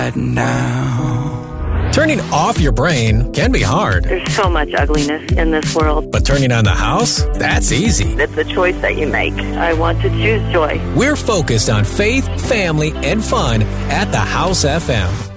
now. Turning off your brain can be hard. There's so much ugliness in this world. But turning on the house? That's easy. It's a choice that you make. I want to choose joy. We're focused on faith, family, and fun at the House FM.